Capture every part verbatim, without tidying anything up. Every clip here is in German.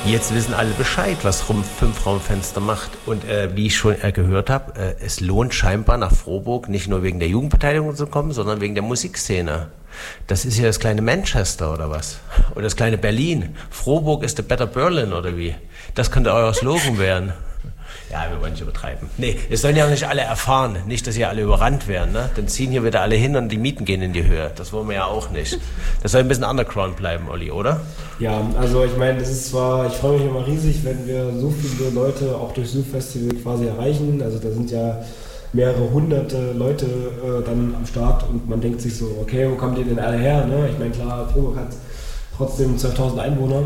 Jetzt wissen alle Bescheid, was Rum Fünf-Raum-Fenster macht. Und äh, wie ich schon äh, gehört habe, äh, es lohnt scheinbar nach Frohburg nicht nur wegen der Jugendbeteiligung zu kommen, sondern wegen der Musikszene. Das ist ja das kleine Manchester oder was? Oder das kleine Berlin. Frohburg ist the better Berlin oder wie? Das könnte euer Slogan werden. Ja, wir wollen nicht übertreiben. Nee, es sollen ja nicht alle erfahren. Nicht, dass hier alle überrannt werden. Ne? Dann ziehen hier wieder alle hin und die Mieten gehen in die Höhe. Das wollen wir ja auch nicht. Das soll ein bisschen underground bleiben, Olli, oder? Ja, also ich meine, das ist zwar, ich freue mich immer riesig, wenn wir so viele Leute auch durch Südfestival quasi erreichen. Also da sind ja mehrere hunderte Leute äh, dann am Start und man denkt sich so, okay, wo kommen die denn alle her? Ne? Ich meine, klar, Frohburg hat trotzdem zwölftausend Einwohner.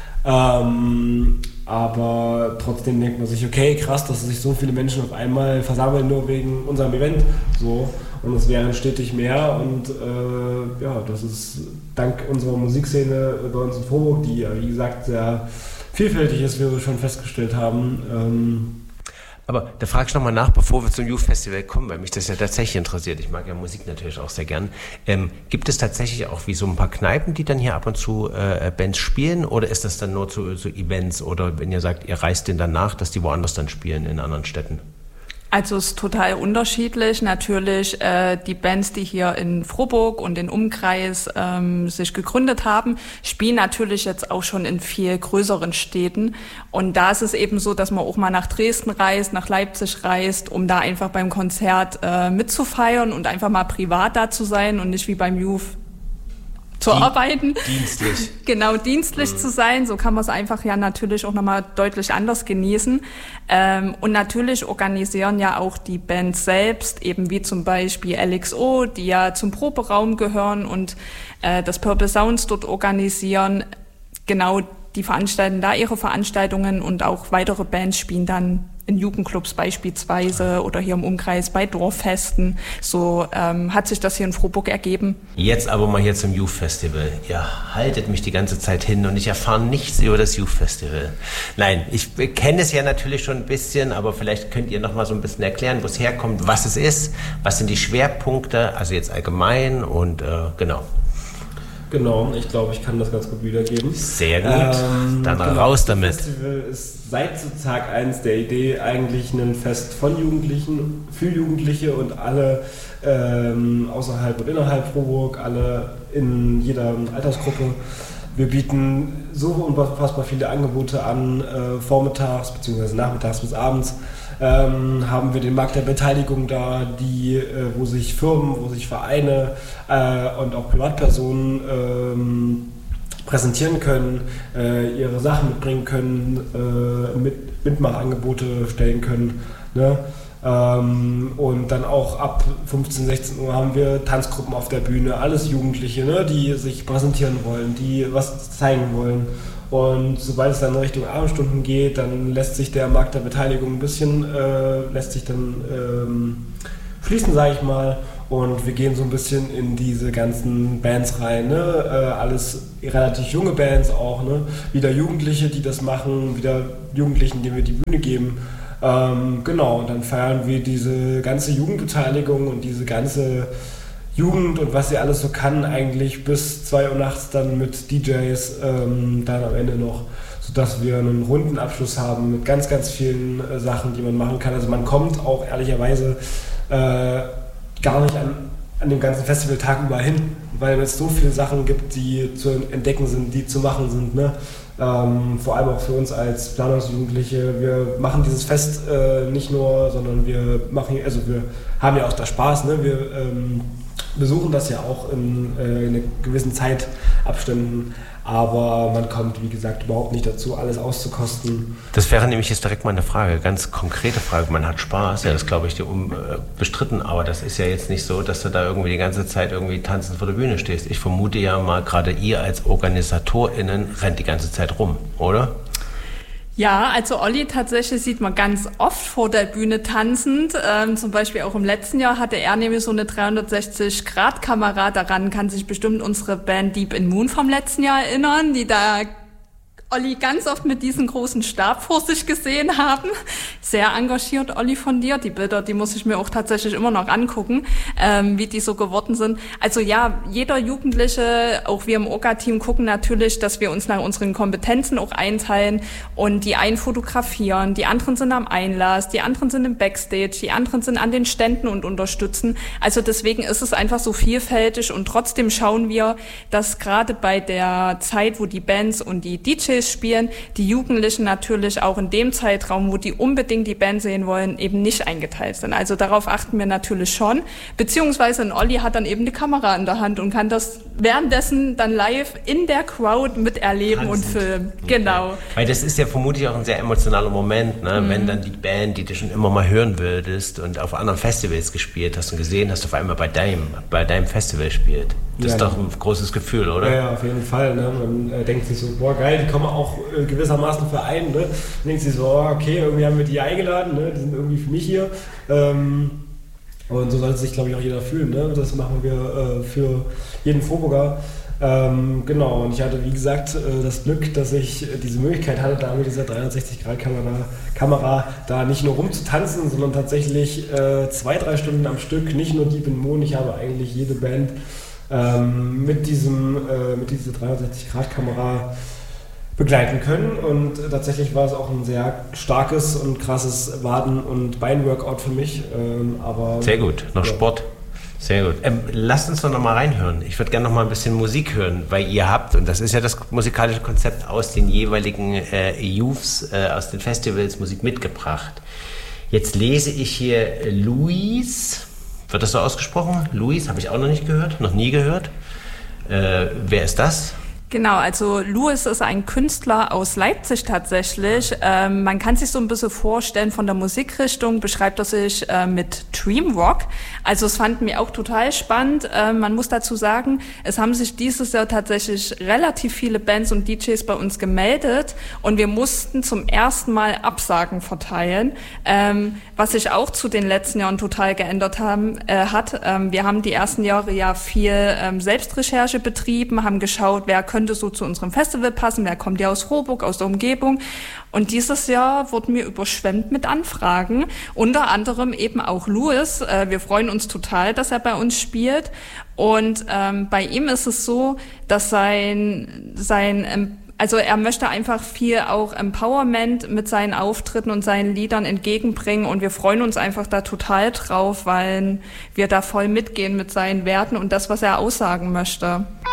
Ähm, aber trotzdem denkt man sich, okay, krass, dass sich so viele Menschen auf einmal versammeln, nur wegen unserem Event. So. Und es wären stetig mehr und äh, ja, das ist dank unserer Musikszene bei uns in Frohburg, die ja wie gesagt sehr vielfältig ist, wie wir schon festgestellt haben. Ähm, Aber da frage ich nochmal nach, bevor wir zum Youth Festival kommen, weil mich das ja tatsächlich interessiert. Ich mag ja Musik natürlich auch sehr gern. Ähm, gibt es tatsächlich auch wie so ein paar Kneipen, die dann hier ab und zu äh, Bands spielen? Oder ist das dann nur zu so Events? Oder wenn ihr sagt, ihr reist denen dann nach, dass die woanders dann spielen in anderen Städten? Also es ist total unterschiedlich. Natürlich äh, die Bands, die hier in Frohburg und in Umkreis ähm, sich gegründet haben, spielen natürlich jetzt auch schon in viel größeren Städten. Und da ist es eben so, dass man auch mal nach Dresden reist, nach Leipzig reist, um da einfach beim Konzert äh, mitzufeiern und einfach mal privat da zu sein und nicht wie beim Youth zu Die, arbeiten. Dienstlich. Genau, dienstlich mhm. zu sein. So kann man es einfach ja natürlich auch nochmal deutlich anders genießen. Ähm, und natürlich organisieren ja auch die Bands selbst, eben wie zum Beispiel L X O, die ja zum Proberaum gehören und äh, das Purple Sounds dort organisieren. Genau, die veranstalten da ihre Veranstaltungen und auch weitere Bands spielen dann in Jugendclubs beispielsweise oder hier im Umkreis bei Dorffesten. So ähm, hat sich das hier in Frohburg ergeben. Jetzt aber mal hier zum Youth Festival. Ihr haltet mich die ganze Zeit hin und ich erfahre nichts über das Youth Festival. Nein, ich kenne es ja natürlich schon ein bisschen, aber vielleicht könnt ihr noch mal so ein bisschen erklären, wo es herkommt, was es ist, was sind die Schwerpunkte, also jetzt allgemein und äh, genau. Genau, ich glaube, ich kann das ganz gut wiedergeben. Sehr gut, ähm, dann genau, raus damit. Das Festival ist seit zu Tag eins der Idee eigentlich ein Fest von Jugendlichen, für Jugendliche und alle ähm, außerhalb und innerhalb Frohburg, alle in jeder Altersgruppe. Wir bieten so unfassbar viele Angebote an, äh, vormittags bzw. nachmittags bis abends. Ähm, haben wir den Markt der Beteiligung da, die, äh, wo sich Firmen, wo sich Vereine äh, und auch Privatpersonen ähm, präsentieren können, äh, ihre Sachen mitbringen können, äh, mit, Mitmachangebote stellen können. Ne? Ähm, und dann auch ab fünfzehn, sechzehn Uhr haben wir Tanzgruppen auf der Bühne, alles Jugendliche, ne, die sich präsentieren wollen, die was zeigen wollen. Und sobald es dann Richtung Abendstunden geht, dann lässt sich der Markt der Beteiligung ein bisschen, äh, lässt sich dann ähm, schließen, sage ich mal. Und wir gehen so ein bisschen in diese ganzen Bands rein, ne? Äh, alles relativ junge Bands auch, ne? Wieder Jugendliche, die das machen, wieder Jugendlichen, denen wir die Bühne geben. Ähm, genau, und dann feiern wir diese ganze Jugendbeteiligung und diese ganze Jugend und was sie alles so kann, eigentlich bis zwei Uhr nachts dann mit D Js ähm, dann am Ende noch, sodass wir einen runden Abschluss haben mit ganz, ganz vielen äh, Sachen, die man machen kann. Also man kommt auch ehrlicherweise äh, gar nicht an, an dem ganzen Festivaltag überall hin, weil es so viele Sachen gibt, die zu entdecken sind, die zu machen sind, ne? Ähm, vor allem auch für uns als Planungsjugendliche. Wir machen dieses Fest äh, nicht nur, sondern wir machen, also wir haben ja auch da Spaß, ne? Wir ähm, besuchen das ja auch in, äh, in einer gewissen Zeitabständen, aber man kommt, wie gesagt, überhaupt nicht dazu, alles auszukosten. Das wäre nämlich jetzt direkt mal eine Frage, ganz konkrete Frage. Man hat Spaß, ja, das glaube ich dir unbestritten, aber das ist ja jetzt nicht so, dass du da irgendwie die ganze Zeit irgendwie tanzend vor der Bühne stehst. Ich vermute ja mal, gerade ihr als OrganisatorInnen rennt die ganze Zeit rum, oder? Ja, also Olli tatsächlich sieht man ganz oft vor der Bühne tanzend. Ähm, zum Beispiel auch im letzten Jahr hatte er nämlich so eine dreihundertsechzig Grad Kamera. Daran kann sich bestimmt unsere Band Deep in Moon vom letzten Jahr erinnern, die da Olli ganz oft mit diesem großen Stab vor sich gesehen haben. Sehr engagiert, Olli, von dir. Die Bilder, die muss ich mir auch tatsächlich immer noch angucken, ähm, wie die so geworden sind. Also ja, jeder Jugendliche, auch wir im O G A-Team, gucken natürlich, dass wir uns nach unseren Kompetenzen auch einteilen und die einen fotografieren, die anderen sind am Einlass, die anderen sind im Backstage, die anderen sind an den Ständen und unterstützen. Also deswegen ist es einfach so vielfältig und trotzdem schauen wir, dass gerade bei der Zeit, wo die Bands und die D Js spielen, die Jugendlichen natürlich auch in dem Zeitraum, wo die unbedingt die Band sehen wollen, eben nicht eingeteilt sind. Also darauf achten wir natürlich schon. Beziehungsweise ein Olli hat dann eben eine Kamera in der Hand und kann das währenddessen dann live in der Crowd miterleben und filmen. Okay. Genau. Weil das ist ja vermutlich auch ein sehr emotionaler Moment, ne? Mhm. Wenn dann die Band, die du schon immer mal hören würdest und auf anderen Festivals gespielt hast und gesehen hast, auf einmal bei deinem, bei deinem Festival spielt. Das ja, ist doch ein großes Gefühl, oder? Ja, ja, auf jeden Fall. Ne? Man äh, denkt sich so, boah geil, die kommen auch äh, gewissermaßen für einen. Ne? Man denkt sich so, oh, okay, irgendwie haben wir die eingeladen, ne? Die sind irgendwie für mich hier. Ähm, und so sollte sich, glaube ich, auch jeder fühlen. Ne? Das machen wir äh, für jeden Froburger. Ähm, genau, und ich hatte, wie gesagt, äh, das Glück, dass ich äh, diese Möglichkeit hatte, da mit dieser dreihundertsechzig Grad Kamera, Kamera da nicht nur rumzutanzen, sondern tatsächlich äh, zwei, drei Stunden am Stück, nicht nur Deep in Moon, ich habe eigentlich jede Band ähm, mit, diesem, äh, mit dieser dreihundertsechzig Grad Kamera begleiten können und äh, tatsächlich war es auch ein sehr starkes und krasses Waden- und Beinworkout für mich. Ähm, aber sehr gut, noch ja. Sport. Sehr gut. Ähm, lasst uns doch noch mal reinhören. Ich würde gerne noch mal ein bisschen Musik hören, weil ihr habt, und das ist ja das musikalische Konzept, aus den jeweiligen äh, Youths, äh, aus den Festivals Musik mitgebracht. Jetzt lese ich hier Luis, wird das so ausgesprochen? Luis, habe ich auch noch nicht gehört, noch nie gehört. Äh, wer ist das? Genau, also Louis ist ein Künstler aus Leipzig tatsächlich. Ähm, man kann sich so ein bisschen vorstellen, von der Musikrichtung beschreibt er sich äh, mit Dreamrock. Also es fanden wir auch total spannend. Ähm, man muss dazu sagen, es haben sich dieses Jahr tatsächlich relativ viele Bands und D Js bei uns gemeldet und wir mussten zum ersten Mal Absagen verteilen, ähm, was sich auch zu den letzten Jahren total geändert haben, äh, hat. Ähm, wir haben die ersten Jahre ja viel ähm, Selbstrecherche betrieben, haben geschaut, wer könnte so zu unserem Festival passen, wer kommt ja aus Froburg, aus der Umgebung. Und dieses Jahr wurden wir überschwemmt mit Anfragen, unter anderem eben auch Louis. Äh, wir freuen uns total, dass er bei uns spielt. Und ähm, bei ihm ist es so, dass sein, sein ähm, also er möchte einfach viel auch Empowerment mit seinen Auftritten und seinen Liedern entgegenbringen und wir freuen uns einfach da total drauf, weil wir da voll mitgehen mit seinen Werten und das, was er aussagen möchte.